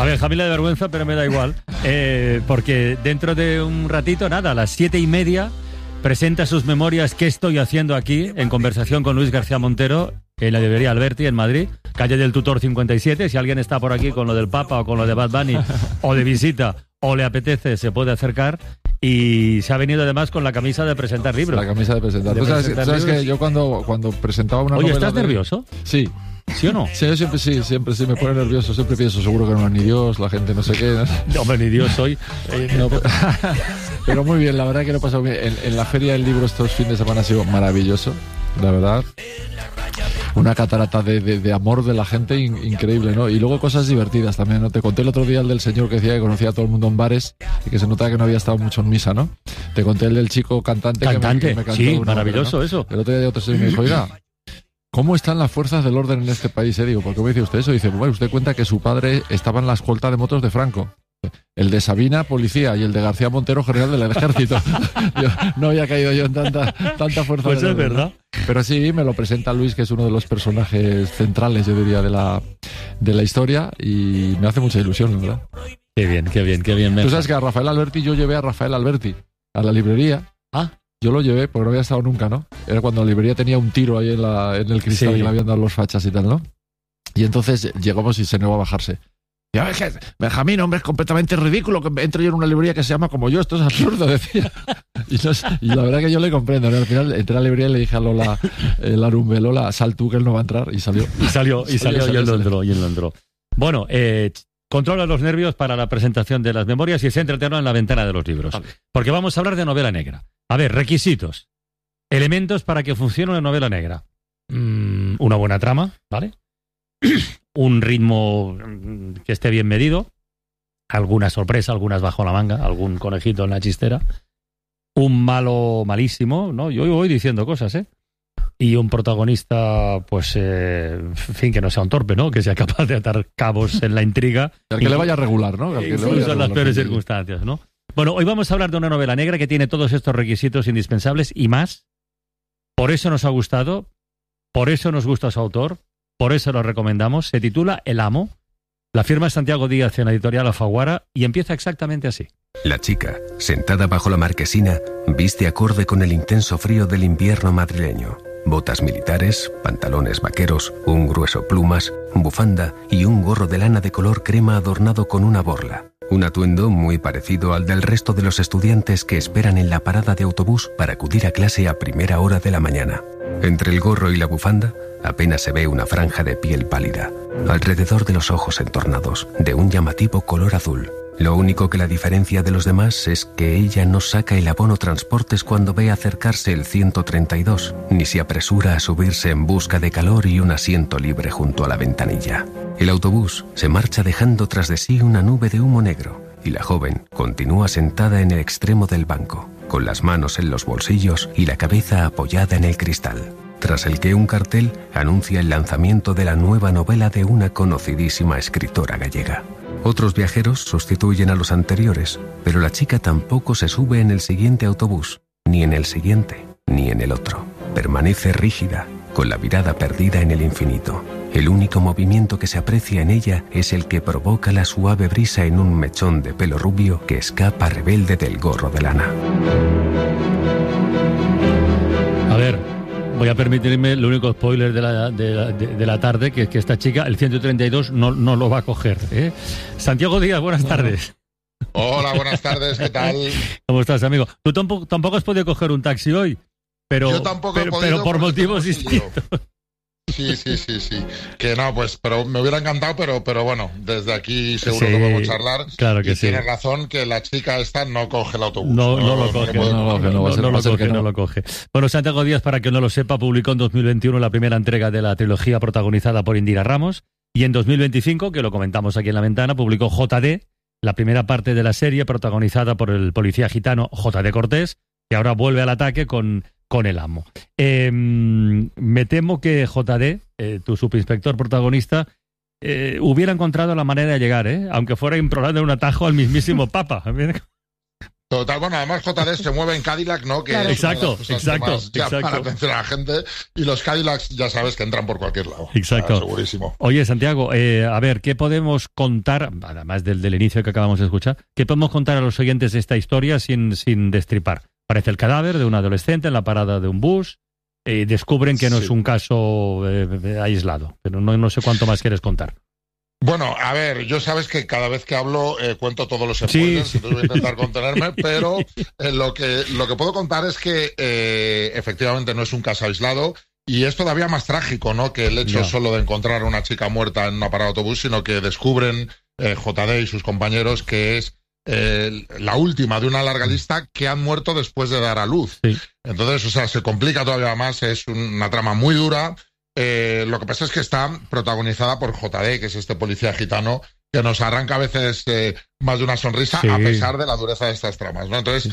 A Benjamín le da vergüenza, pero me da igual. Porque dentro de un ratito, nada, a las 7:30, presenta sus memorias ¿Qué estoy haciendo aquí? En conversación con Luis García Montero en la librería Alberti, en Madrid, calle del Tutor 57. Si alguien está por aquí con lo del Papa o con lo de Bad Bunny, o de visita, o le apetece, se puede acercar. Y se ha venido además con la camisa de presentar libros. La camisa de presentar. ¿Tú sabes que yo cuando presentaba una novela... Oye, ¿estás nervioso? Sí. ¿Sí o no? Sí, yo siempre me pone nervioso. Siempre pienso, seguro que no es ni Dios, la gente no sé qué. No, hombre, ni Dios soy. No, pero muy bien, la verdad que lo he pasado bien. En la Feria del Libro estos fines de semana ha sido maravilloso, la verdad. Una catarata de amor de la gente increíble, ¿no? Y luego cosas divertidas también, ¿no? Te conté el otro día el del señor que decía que conocía a todo el mundo en bares y que se notaba que no había estado mucho en misa, ¿no? Te conté el del chico cantante que me cantó. Sí, maravilloso, ¿no? Eso. El otro día otro señor me dijo, oiga, ¿cómo están las fuerzas del orden en este país? Digo, ¿por qué me dice usted eso? Dice, bueno, usted cuenta que su padre estaba en la escolta de motos de Franco. El de Sabina, policía, y el de García Montero, general del ejército. Yo no había caído yo en tanta fuerza. Pues es verdad. Pero sí, me lo presenta Luis, que es uno de los personajes centrales, yo diría, de la historia, y me hace mucha ilusión, ¿verdad? Qué bien. Tú sabes que a Rafael Alberti, yo llevé a Rafael Alberti a la librería. Ah. Yo lo llevé porque no había estado nunca, ¿no? Era cuando la librería tenía un tiro ahí en el cristal, sí, que le habían dado los fachas y tal, ¿no? Y entonces llegamos y se negó a bajarse. Ya ves que, Benjamín, hombre, es completamente ridículo que entre yo en una librería que se llama como yo, esto es absurdo, decía. Y la verdad que yo le comprendo, ¿no? Al final entré a la librería y le dije a Lola, Lola, sal tú que él no va a entrar, y salió. Y salió y él lo entró. Bueno, controla los nervios para la presentación de las memorias y céntrate en la ventana de los libros. Vale. Porque vamos a hablar de novela negra. A ver, requisitos. Elementos para que funcione una novela negra. Una buena trama, ¿vale? Un ritmo que esté bien medido, alguna sorpresa, algunas bajo la manga, algún conejito en la chistera, un malo malísimo, ¿no? Yo voy diciendo cosas, ¿eh? Y un protagonista, pues, en fin, que no sea un torpe, ¿no? Que sea capaz de atar cabos en la intriga. Al que le vaya regular, ¿no? Son las peores circunstancias, ¿no? Bueno, hoy vamos a hablar de una novela negra que tiene todos estos requisitos indispensables y más. Por eso nos ha gustado, por eso nos gusta su autor. Por eso lo recomendamos. Se titula El amo. La firma es Santiago Díaz en la editorial Alfaguara y empieza exactamente así. La chica, sentada bajo la marquesina, viste acorde con el intenso frío del invierno madrileño. Botas militares, pantalones vaqueros, un grueso plumas, bufanda y un gorro de lana de color crema adornado con una borla. Un atuendo muy parecido al del resto de los estudiantes que esperan en la parada de autobús para acudir a clase a primera hora de la mañana. Entre el gorro y la bufanda apenas se ve una franja de piel pálida, alrededor de los ojos entornados, de un llamativo color azul. Lo único que la diferencia de los demás es que ella no saca el abono transportes cuando ve acercarse el 132, ni se apresura a subirse en busca de calor y un asiento libre junto a la ventanilla. El autobús se marcha dejando tras de sí una nube de humo negro, y la joven continúa sentada en el extremo del banco, con las manos en los bolsillos y la cabeza apoyada en el cristal, tras el que un cartel anuncia el lanzamiento de la nueva novela de una conocidísima escritora gallega. Otros viajeros sustituyen a los anteriores, pero la chica tampoco se sube en el siguiente autobús, ni en el siguiente, ni en el otro. Permanece rígida, con la mirada perdida en el infinito. El único movimiento que se aprecia en ella es el que provoca la suave brisa en un mechón de pelo rubio que escapa rebelde del gorro de lana. A ver, voy a permitirme el único spoiler de la tarde, que es que esta chica, el 132, no lo va a coger, ¿eh? Santiago Díaz, buenas tardes. Hola, buenas tardes, ¿qué tal? ¿Cómo estás, amigo? Tú tampoco has podido coger un taxi hoy, yo tampoco he podido, pero por motivos distintos. Sí. Que no, pues, pero me hubiera encantado, pero bueno, desde aquí seguro que podemos charlar. Claro que y sí. Tienes razón que la chica esta no coge el autobús. No lo coge. Bueno, Santiago Díaz, para que no lo sepa, publicó en 2021 la primera entrega de la trilogía protagonizada por Indira Ramos, y en 2025, que lo comentamos aquí en la ventana, publicó JD, la primera parte de la serie protagonizada por el policía gitano JD Cortés, que ahora vuelve al ataque con El amo. Me temo que JD, tu subinspector protagonista, hubiera encontrado la manera de llegar, aunque fuera implorando un atajo al mismísimo Papa. Total, bueno, además JD se mueve en Cadillac, ¿no? Que claro. Exacto. Para atención a la gente, y los Cadillacs ya sabes que entran por cualquier lado. Exacto. Segurísimo. Oye, Santiago, a ver, ¿qué podemos contar, además del inicio que acabamos de escuchar, qué podemos contar a los oyentes de esta historia sin destripar? Aparece el cadáver de un adolescente en la parada de un bus, descubren que no es un caso aislado, pero no sé cuánto más quieres contar. Bueno, a ver, yo sabes que cada vez que hablo cuento todos los spoilers, entonces voy a intentar contenerme, pero lo que puedo contar es que efectivamente no es un caso aislado, y es todavía más trágico, ¿no?, que el hecho solo de encontrar a una chica muerta en una parada de autobús, sino que descubren JD y sus compañeros que es la última de una larga lista que han muerto después de dar a luz. Sí. Entonces, o sea, se complica todavía más, es una trama muy dura. Lo que pasa es que está protagonizada por JD, que es este policía gitano que nos arranca a veces más de una sonrisa, a pesar de la dureza de estas tramas, ¿no? Entonces,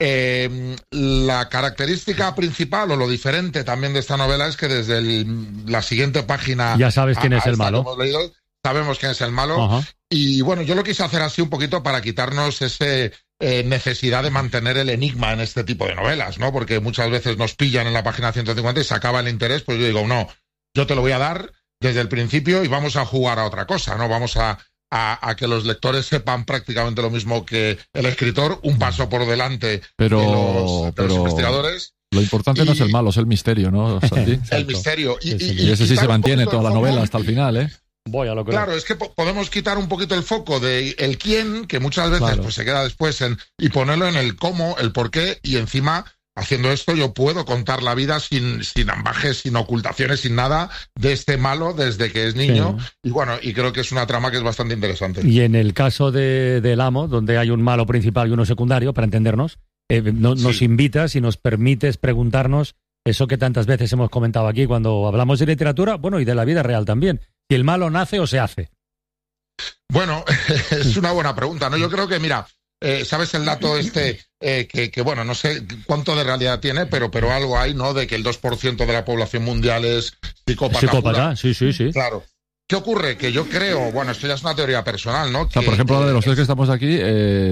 la característica principal o lo diferente también de esta novela es que desde la siguiente página... Ya sabes quién es el malo. Que hemos leído, sabemos quién es el malo. Ajá. Y bueno, yo lo quise hacer así un poquito para quitarnos ese... necesidad de mantener el enigma en este tipo de novelas, ¿no? Porque muchas veces nos pillan en la página 150 y se acaba el interés, pues yo digo, no, yo te lo voy a dar desde el principio y vamos a jugar a otra cosa, ¿no? Vamos a que los lectores sepan prácticamente lo mismo que el escritor, un paso por delante de los investigadores. Lo importante no es el malo, es el misterio, ¿no, Santi? El misterio. Y ese sí se mantiene toda la novela hasta el final, ¿eh? Claro, es que podemos quitar un poquito el foco de el quién, que muchas veces pues se queda después, y ponerlo en el cómo, el por qué, y encima, haciendo esto, yo puedo contar la vida sin ambajes, sin ocultaciones, sin nada de este malo desde que es niño. Sí. Y bueno, y creo que es una trama que es bastante interesante. Y en el caso del Amo, donde hay un malo principal y uno secundario, para entendernos, nos invitas y nos permites preguntarnos eso que tantas veces hemos comentado aquí cuando hablamos de literatura, bueno, y de la vida real también. Si el malo nace o se hace. Bueno, es una buena pregunta, ¿no? Yo creo que, mira, ¿sabes el dato que bueno, no sé cuánto de realidad tiene, pero algo hay, ¿no? De que el 2% de la población mundial es psicópata. Psicópata, sí. Claro. ¿Qué ocurre? Que yo creo, bueno, esto ya es una teoría personal, ¿no? O sea, por ejemplo, ahora de los tres que estamos aquí...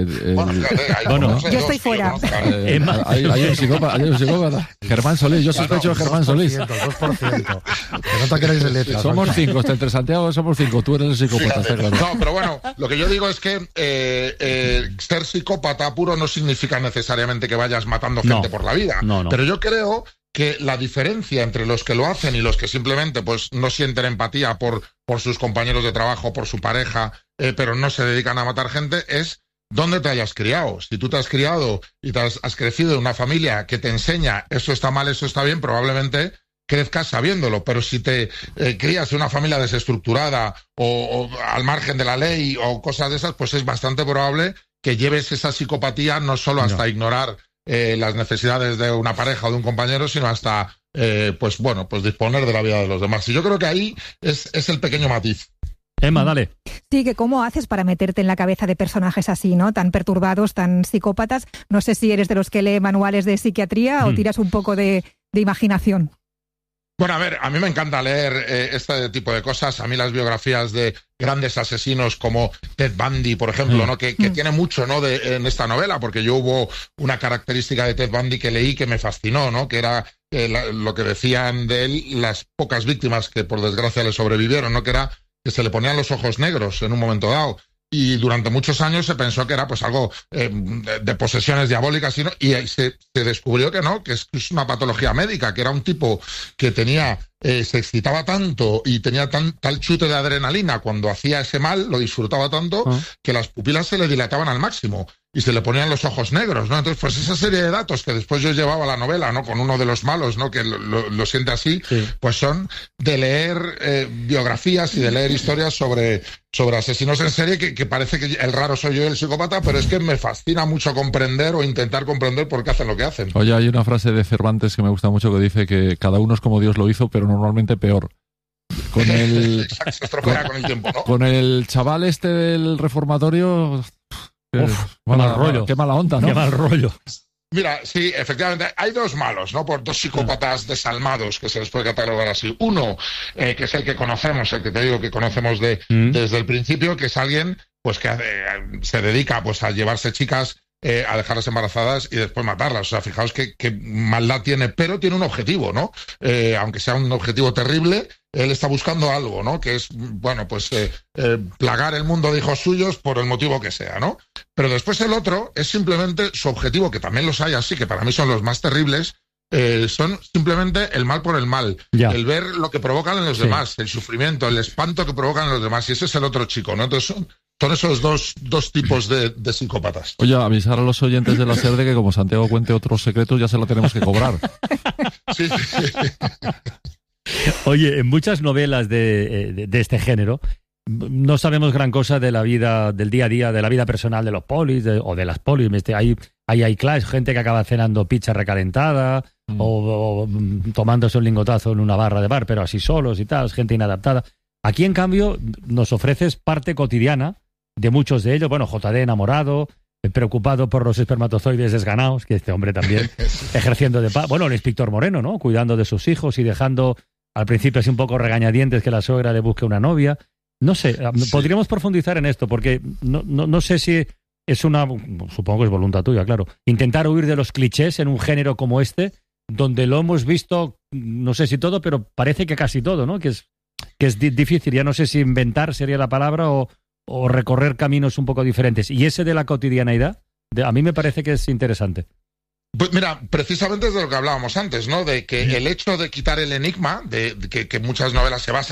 bueno, yo estoy fuera. Hay un psicópata. Germán Solís, yo sospecho de Germán Solís. 2%. Que no te queréis de letras. Somos 5, entre Santiago somos 5, tú eres el psicópata. Sí, claro. No, pero bueno, lo que yo digo es que ser psicópata puro no significa necesariamente que vayas matando gente por la vida. No. Pero yo creo que la diferencia entre los que lo hacen y los que simplemente pues no sienten empatía por sus compañeros de trabajo, por su pareja, pero no se dedican a matar gente, es dónde te hayas criado. Si tú te has criado y te has crecido en una familia que te enseña eso está mal, eso está bien, probablemente crezcas sabiéndolo, pero si te crías en una familia desestructurada o al margen de la ley o cosas de esas, pues es bastante probable que lleves esa psicopatía no solo hasta ignorar las necesidades de una pareja o de un compañero, sino hasta, pues disponer de la vida de los demás. Y yo creo que ahí es el pequeño matiz. Emma, dale. Sí, que cómo haces para meterte en la cabeza de personajes así, ¿no? Tan perturbados, tan psicópatas. No sé si eres de los que lee manuales de psiquiatría o tiras un poco de imaginación. Bueno, a ver, a mí me encanta leer este tipo de cosas. A mí las biografías de grandes asesinos como Ted Bundy, por ejemplo, ¿no? Que tiene mucho, ¿no? en esta novela, porque yo hubo una característica de Ted Bundy que leí que me fascinó, ¿no? Que era lo que decían de él las pocas víctimas que por desgracia le sobrevivieron, ¿no? Que era que se le ponían los ojos negros en un momento dado. Y durante muchos años se pensó que era pues algo de posesiones diabólicas y se descubrió que no, que es una patología médica, que era un tipo que tenía se excitaba tanto y tenía tal chute de adrenalina cuando hacía ese mal, lo disfrutaba tanto, que las pupilas se le dilataban al máximo y se le ponían los ojos negros, ¿no? Entonces, pues esa serie de datos que después yo llevaba a la novela, ¿no? Con uno de los malos, ¿no? Que lo siente así, pues son de leer biografías y de leer historias sobre asesinos en serie, que parece que el raro soy yo y el psicópata, pero es que me fascina mucho comprender o intentar comprender por qué hacen lo que hacen. Oye, hay una frase de Cervantes que me gusta mucho que dice que cada uno es como Dios lo hizo, pero normalmente peor. Con el se estropea con el tiempo, ¿no? Con el chaval este del reformatorio, mal rollo. Qué mala onda, ¿no? Qué mal rollo. Mira, sí, efectivamente, hay dos malos, ¿no? Por dos psicópatas desalmados, que se les puede catalogar así. Uno, que es el que conocemos, el que te digo que conocemos desde el principio, que es alguien pues que se dedica pues a llevarse chicas a dejarlas embarazadas y después matarlas. O sea, fijaos qué maldad tiene, pero tiene un objetivo, ¿no? Aunque sea un objetivo terrible, él está buscando algo, ¿no? Que es, bueno, pues plagar el mundo de hijos suyos por el motivo que sea, ¿no? Pero después el otro es simplemente su objetivo, que también los hay así, que para mí son los más terribles, son simplemente el mal por el mal, el ver lo que provocan en los demás, el sufrimiento, el espanto que provocan en los demás, y ese es el otro chico, ¿no? Entonces son esos dos tipos de psicópatas. Oye, avisar a los oyentes de la SER de que como Santiago cuente otros secretos ya se lo tenemos que cobrar. Sí. Oye, en muchas novelas de este género no sabemos gran cosa de la vida, del día a día, de la vida personal de los polis o de las polis. Hay clash, gente que acaba cenando pizza recalentada o tomándose un lingotazo en una barra de bar, pero así solos y tal, gente inadaptada. Aquí, en cambio, nos ofreces parte cotidiana de muchos de ellos. Bueno, JD enamorado, preocupado por los espermatozoides desganados, que este hombre también, ejerciendo de paz. Bueno, el inspector Moreno, ¿no? Cuidando de sus hijos y dejando al principio así un poco regañadientes que la suegra le busque una novia. No sé, podríamos profundizar en esto, porque no sé si es supongo que es voluntad tuya, claro, intentar huir de los clichés en un género como este, donde lo hemos visto, no sé si todo, pero parece que casi todo, ¿no? Que es difícil, ya no sé si inventar sería la palabra o recorrer caminos un poco diferentes. Y ese de la cotidianeidad, a mí me parece que es interesante. Pues mira, precisamente es de lo que hablábamos antes, ¿no? De que el hecho de quitar el enigma, de que muchas novelas se basan